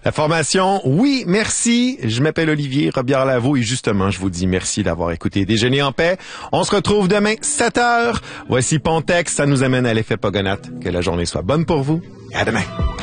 La formation, oui, merci. Je m'appelle Olivier Robillard-Lavaux et justement, je vous dis merci d'avoir écouté Déjeuner en paix. On se retrouve demain, 7h. Voici Pontex, ça nous amène à l'effet Pogonat. Que la journée soit bonne pour vous et à demain.